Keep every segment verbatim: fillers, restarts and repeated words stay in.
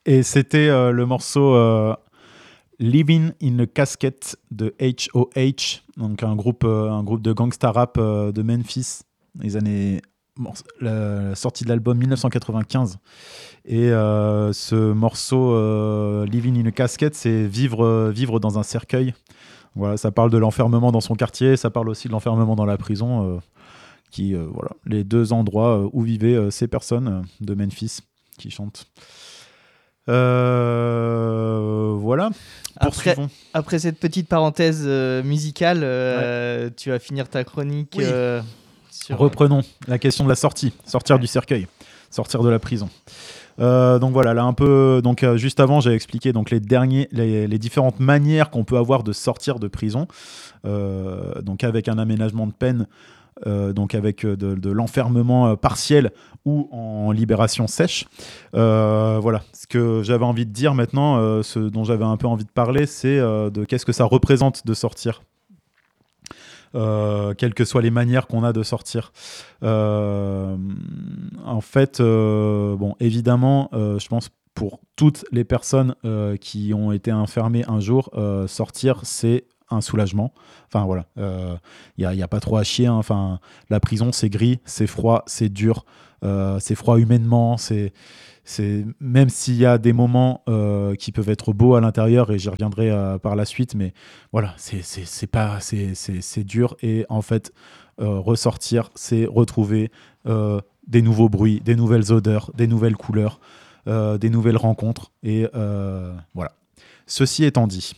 Et c'était euh, le morceau euh, Living in a Casket de H O H, donc un groupe, euh, un groupe de gangsta rap euh, de Memphis, les années, la, la sortie de l'album dix-neuf cent quatre-vingt-quinze. Et euh, ce morceau euh, Living in a Casket, c'est vivre, vivre dans un cercueil. Voilà, ça parle de l'enfermement dans son quartier, ça parle aussi de l'enfermement dans la prison, euh, qui, euh, voilà, les deux endroits euh, où vivaient euh, ces personnes euh, de Memphis qui chantent. Euh, voilà. Après, après cette petite parenthèse euh, musicale, euh, ouais. tu vas finir ta chronique. Oui. Euh, sur... Reprenons la question de la sortie, sortir ouais. du cercueil, sortir de la prison. Euh, donc voilà, là un peu. Donc euh, juste avant, j'ai expliqué donc les derniers, les, les différentes manières qu'on peut avoir de sortir de prison. Euh, donc avec un aménagement de peine. Euh, donc avec de, de l'enfermement euh, partiel ou en libération sèche. Euh, voilà, ce que j'avais envie de dire maintenant, euh, ce dont j'avais un peu envie de parler, c'est euh, de qu'est-ce que ça représente de sortir. Euh, quelles que soient les manières qu'on a de sortir. Euh, en fait, euh, bon, évidemment, euh, je pense pour toutes les personnes euh, qui ont été enfermées un jour, euh, sortir, c'est un soulagement. Enfin voilà, il euh, n'y a, y a pas trop à chier. Hein. Enfin, la prison, c'est gris, c'est froid, c'est dur, euh, c'est froid humainement. C'est, c'est même s'il y a des moments euh, qui peuvent être beaux à l'intérieur, et j'y reviendrai euh, par la suite. Mais voilà, c'est, c'est, c'est pas, c'est, c'est, c'est dur. Et en fait, euh, ressortir, c'est retrouver euh, des nouveaux bruits, des nouvelles odeurs, des nouvelles couleurs, euh, des nouvelles rencontres. Et euh, voilà. Ceci étant dit.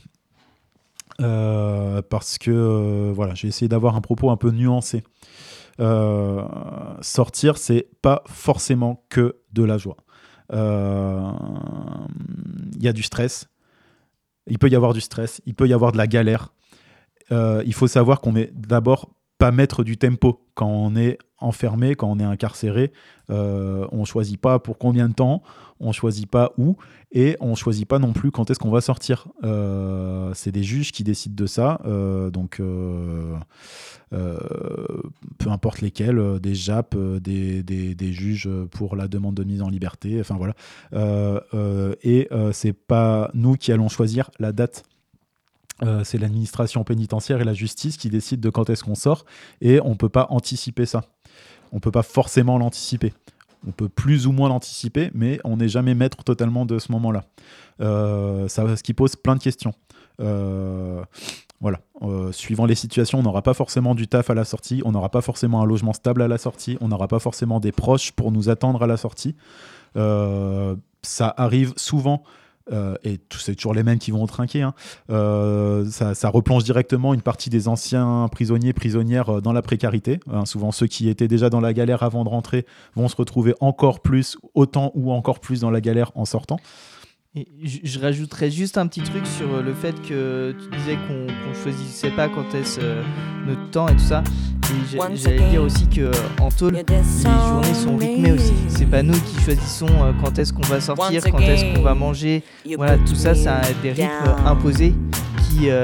Euh, parce que euh, voilà, j'ai essayé d'avoir un propos un peu nuancé. Euh, sortir, c'est pas forcément que de la joie. Il euh, y a du stress. Il peut y avoir du stress. Il peut y avoir de la galère. Euh, il faut savoir qu'on est d'abord pas maître du tempo quand on est enfermé, quand on est incarcéré. Euh, on choisit pas pour combien de temps, on choisit pas où, et on choisit pas non plus quand est-ce qu'on va sortir. Euh, c'est des juges qui décident de ça, euh, donc euh, euh, peu importe lesquels, euh, des J A P, euh, des, des, des juges pour la demande de mise en liberté, enfin voilà. Euh, euh, et euh, c'est pas nous qui allons choisir la date. Euh, c'est l'administration pénitentiaire et la justice qui décident de quand est-ce qu'on sort, et on ne peut pas anticiper ça. On ne peut pas forcément l'anticiper. On peut plus ou moins l'anticiper, mais on n'est jamais maître totalement de ce moment-là. Euh, ça, ce qui pose plein de questions. Euh, voilà. Euh, suivant les situations, on n'aura pas forcément du taf à la sortie, on n'aura pas forcément un logement stable à la sortie, on n'aura pas forcément des proches pour nous attendre à la sortie. Euh, ça arrive souvent. Euh, et tout, c'est toujours les mêmes qui vont trinquer. Hein. Euh, ça, ça replonge directement une partie des anciens prisonniers, prisonnières dans la précarité. Hein, souvent, ceux qui étaient déjà dans la galère avant de rentrer vont se retrouver encore plus, autant ou encore plus dans la galère en sortant. Et je, je rajouterais juste un petit truc sur le fait que tu disais qu'on ne choisissait pas quand est-ce euh, notre temps et tout ça. Et j'allais dire aussi qu'en tôle, les journées sont rythmées aussi. C'est pas nous qui choisissons euh, quand est-ce qu'on va sortir, quand est-ce qu'on va manger. Voilà, tout ça, ça a des rythmes imposés qui, euh,